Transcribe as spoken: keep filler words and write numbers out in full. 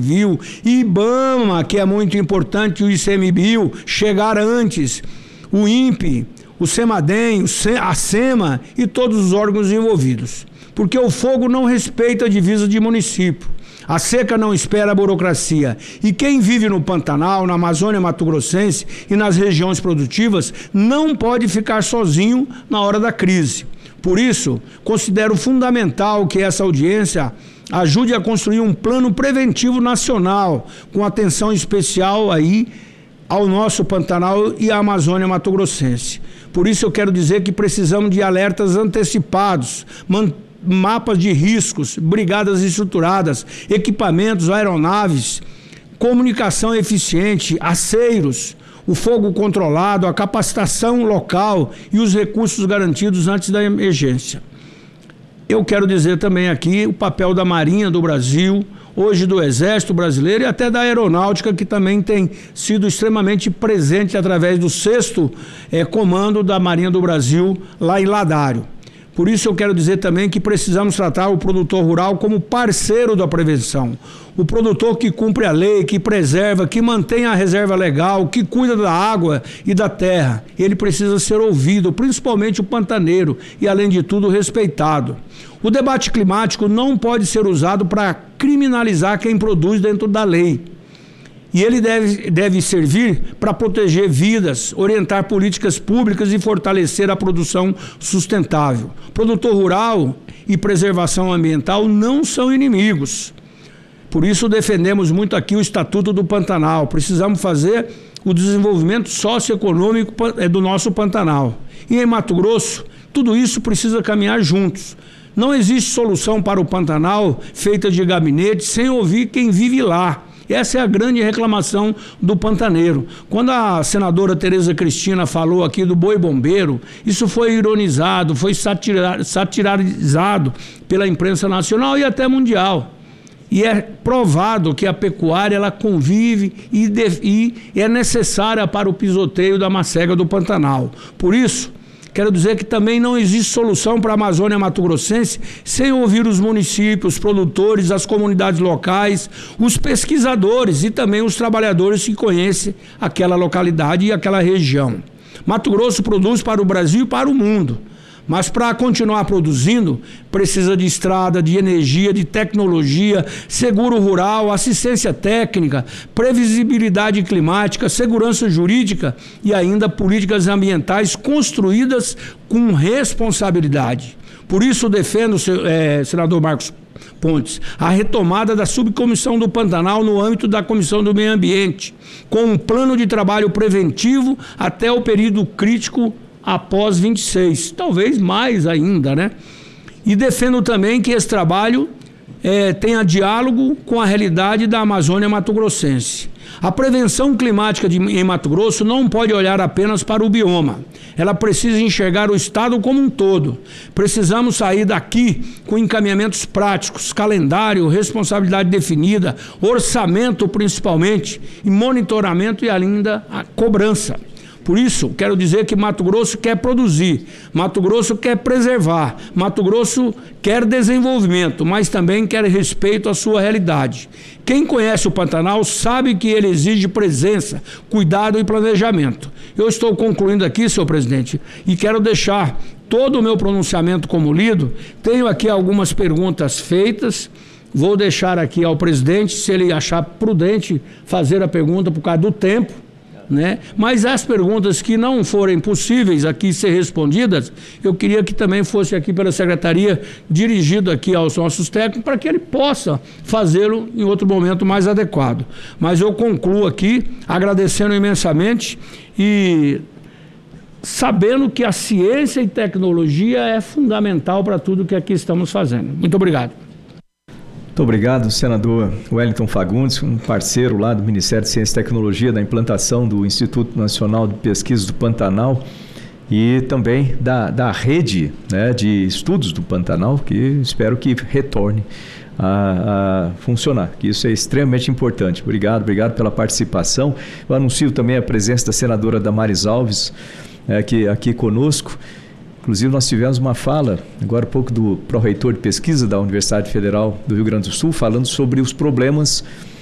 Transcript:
Civil, IBAMA, que é muito importante, o ICMBio chegar antes, o INPE, o CEMADEM, a SEMA e todos os órgãos envolvidos. Porque o fogo não respeita a divisa de município. A seca não espera a burocracia. E quem vive no Pantanal, na Amazônia Mato-Grossense e nas regiões produtivas não pode ficar sozinho na hora da crise. Por isso, considero fundamental que essa audiência ajude a construir um plano preventivo nacional, com atenção especial aí ao nosso Pantanal e à Amazônia Mato-Grossense. Por isso eu quero dizer que precisamos de alertas antecipados, manter mapas de riscos, brigadas estruturadas, equipamentos, aeronaves, comunicação eficiente, aceiros, o fogo controlado, a capacitação local e os recursos garantidos antes da emergência. Eu quero dizer também aqui o papel da Marinha do Brasil, hoje do Exército Brasileiro e até da Aeronáutica, que também tem sido extremamente presente através do sexto eh, Comando da Marinha do Brasil lá em Ladário. Por isso eu quero dizer também que precisamos tratar o produtor rural como parceiro da prevenção. O produtor que cumpre a lei, que preserva, que mantém a reserva legal, que cuida da água e da terra. Ele precisa ser ouvido, principalmente o pantaneiro, e além de tudo respeitado. O debate climático não pode ser usado para criminalizar quem produz dentro da lei. E ele deve, deve servir para proteger vidas, orientar políticas públicas e fortalecer a produção sustentável. Produtor rural e preservação ambiental não são inimigos. Por isso defendemos muito aqui o Estatuto do Pantanal. Precisamos fazer o desenvolvimento socioeconômico do nosso Pantanal. E em Mato Grosso, tudo isso precisa caminhar juntos. Não existe solução para o Pantanal feita de gabinete sem ouvir quem vive lá. Essa é a grande reclamação do pantaneiro. Quando a senadora Tereza Cristina falou aqui do boi bombeiro, isso foi ironizado, foi satira, satirizado pela imprensa nacional e até mundial. E é provado que a pecuária ela convive e, deve, e é necessária para o pisoteio da macega do Pantanal. Por isso, quero dizer que também não existe solução para a Amazônia Mato-Grossense sem ouvir os municípios, os produtores, as comunidades locais, os pesquisadores e também os trabalhadores que conhecem aquela localidade e aquela região. Mato Grosso produz para o Brasil e para o mundo. Mas para continuar produzindo, precisa de estrada, de energia, de tecnologia, seguro rural, assistência técnica, previsibilidade climática, segurança jurídica e ainda políticas ambientais construídas com responsabilidade. Por isso defendo, é, senador Marcos Pontes, a retomada da subcomissão do Pantanal no âmbito da Comissão do Meio Ambiente, com um plano de trabalho preventivo até o período crítico após vinte e seis, talvez mais ainda, né? E defendo também que esse trabalho é, tenha diálogo com a realidade da Amazônia Mato-Grossense. A prevenção climática de, em Mato Grosso não pode olhar apenas para o bioma. Ela precisa enxergar o estado como um todo. Precisamos sair daqui com encaminhamentos práticos, calendário, responsabilidade definida, orçamento principalmente, e monitoramento e ainda a cobrança. Por isso, quero dizer que Mato Grosso quer produzir, Mato Grosso quer preservar, Mato Grosso quer desenvolvimento, mas também quer respeito à sua realidade. Quem conhece o Pantanal sabe que ele exige presença, cuidado e planejamento. Eu estou concluindo aqui, senhor presidente, e quero deixar todo o meu pronunciamento como lido. Tenho aqui algumas perguntas feitas. Vou deixar aqui ao presidente, se ele achar prudente, fazer a pergunta por causa do tempo. Né? Mas as perguntas que não forem possíveis aqui ser respondidas, eu queria que também fosse aqui pela secretaria, dirigido aqui aos nossos técnicos, para que ele possa fazê-lo em outro momento mais adequado. Mas eu concluo aqui agradecendo imensamente e sabendo que a ciência e tecnologia é fundamental para tudo que aqui estamos fazendo. Muito obrigado. Muito obrigado, senador Wellington Fagundes, um parceiro lá do Ministério de Ciência e Tecnologia, da implantação do Instituto Nacional de Pesquisas do Pantanal e também da, da rede, né, de estudos do Pantanal, que espero que retorne a, a funcionar, que isso é extremamente importante. Obrigado, obrigado pela participação. Eu anuncio também a presença da senadora Damares Alves, é, que aqui conosco. Inclusive, nós tivemos uma fala, agora há pouco, do pró-reitor de pesquisa da Universidade Federal do Rio Grande do Sul, falando sobre os problemas